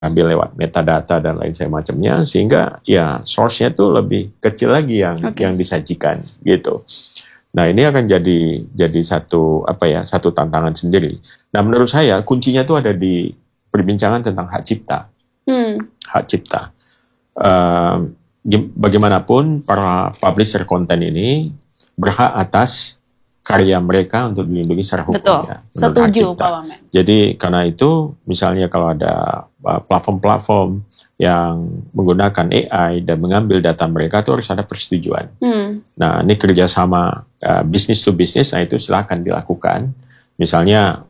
ambil lewat metadata dan lain semacamnya, sehingga ya source-nya tuh lebih kecil lagi yang disajikan gitu. Nah, ini akan jadi satu tantangan sendiri. Nah, menurut saya kuncinya tuh ada di perbincangan tentang hak cipta. Hak cipta. Bagaimanapun para publisher konten ini berhak atas karya mereka untuk dilindungi secara hukum. Betul, ya, setuju Pak Wamen. Jadi karena itu misalnya kalau ada platform-platform yang menggunakan AI dan mengambil data mereka itu harus ada persetujuan. Nah, ini kerjasama business to business, nah itu silakan dilakukan. Misalnya,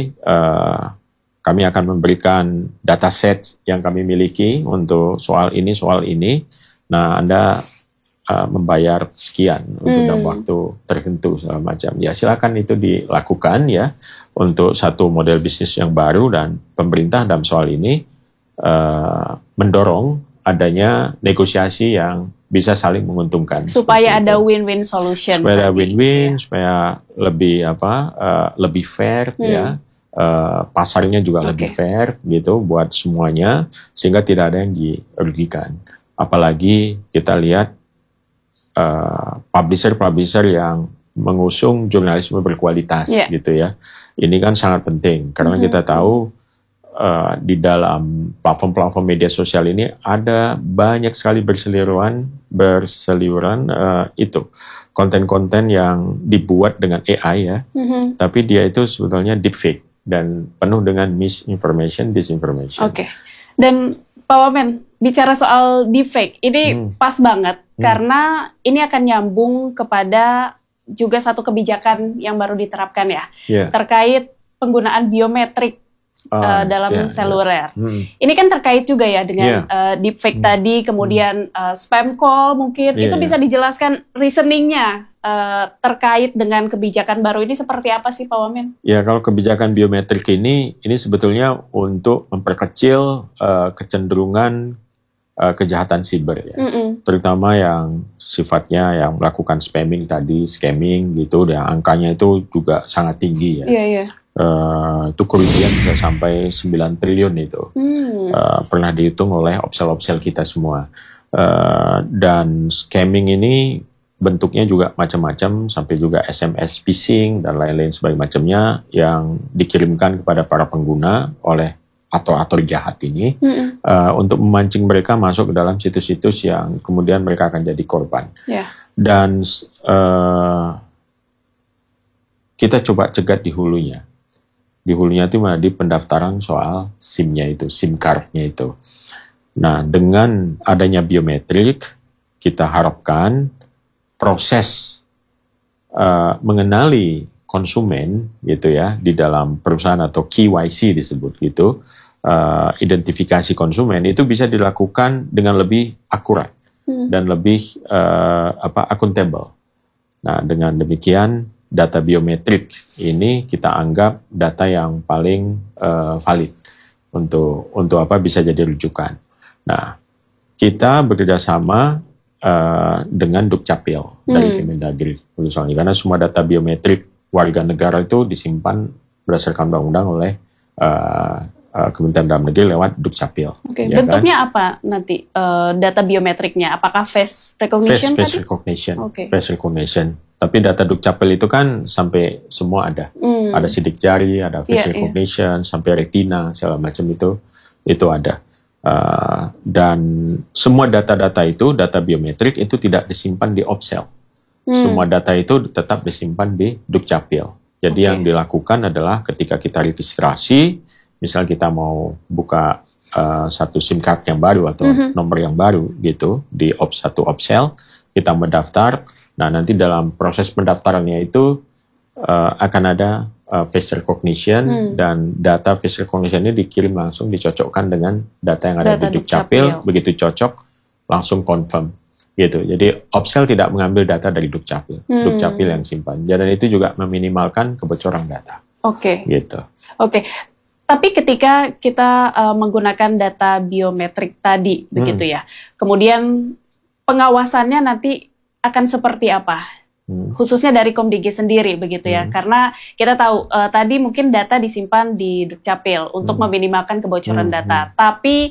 kami akan memberikan dataset yang kami miliki untuk soal ini. Nah, Anda membayar sekian untuk dalam waktu tertentu segala macam. Ya, silakan itu dilakukan ya untuk satu model bisnis yang baru, dan pemerintah dalam soal ini mendorong adanya negosiasi yang bisa saling menguntungkan. Supaya ada win-win solution. Supaya ada win-win, supaya lebih fair ya. Pasarnya juga lebih fair gitu buat semuanya, sehingga tidak ada yang dirugikan. Apalagi kita lihat publisher yang mengusung jurnalisme berkualitas gitu ya. Ini kan sangat penting karena kita tahu di dalam platform-platform media sosial ini ada banyak sekali berseliweran itu konten-konten yang dibuat dengan AI ya, tapi dia itu sebetulnya deepfake dan penuh dengan misinformation, disinformation. Dan Pak Wamen, bicara soal deepfake, ini pas banget karena ini akan nyambung kepada juga satu kebijakan yang baru diterapkan ya, terkait penggunaan biometrik dalam seluler. Ini kan terkait juga ya dengan deepfake tadi, kemudian spam call mungkin, itu bisa dijelaskan reasoningnya terkait dengan kebijakan baru ini seperti apa sih Pak Wamen? Ya, kalau kebijakan biometrik ini sebetulnya untuk memperkecil kecenderungan kejahatan siber ya, terutama yang sifatnya yang melakukan spamming tadi, scamming gitu, dan angkanya itu juga sangat tinggi ya. Itu kerugian bisa sampai 9 triliun itu. Pernah dihitung oleh opsel-opsel kita semua. Dan scamming ini bentuknya juga macam-macam, sampai juga SMS phishing dan lain-lain sebagainya yang dikirimkan kepada para pengguna oleh aktor jahat ini untuk memancing mereka masuk ke dalam situs-situs yang kemudian mereka akan jadi korban. Dan kita coba cegat di hulunya. Di hulunya itu mana? Di pendaftaran soal SIM-nya itu, SIM card-nya itu. Nah, dengan adanya biometrik, kita harapkan proses mengenali konsumen gitu ya di dalam perusahaan atau KYC disebut gitu, identifikasi konsumen itu bisa dilakukan dengan lebih akurat dan lebih akuntabel. Nah, dengan demikian data biometrik ini kita anggap data yang paling valid untuk bisa jadi rujukan. Nah, kita bekerjasama dengan Dukcapil dari Kemendagri misalnya, karena semua data biometrik warga negara itu disimpan berdasarkan undang-undang oleh Kementerian Dalam Negeri lewat Dukcapil. Ya, bentuknya kan? Apa nanti data biometriknya? Apakah face recognition? Face recognition. Tapi data Dukcapil itu kan sampai semua ada. Ada sidik jari, ada face recognition, sampai retina, segala macam itu ada. Dan semua data-data itu, data biometrik itu tidak disimpan di Opsel. Semua data itu tetap disimpan di Dukcapil. Jadi yang dilakukan adalah ketika kita registrasi, misal kita mau buka satu SIM card yang baru atau nomor yang baru gitu di satu Opsel, kita mendaftar. Nah, nanti dalam proses pendaftarannya itu akan ada face recognition, dan data face recognition ini dikirim langsung, dicocokkan dengan data yang ada di Dukcapil. Begitu cocok, langsung confirm gitu. Jadi Opsel tidak mengambil data dari Dukcapil, Dukcapil yang simpan. Dan itu juga meminimalkan kebocoran data. Gitu. Tapi ketika kita menggunakan data biometrik tadi, begitu ya, kemudian pengawasannya nanti akan seperti apa? khususnya dari Komdigi sendiri begitu ya, karena kita tahu tadi mungkin data disimpan di Dukcapil untuk meminimalkan kebocoran data, tapi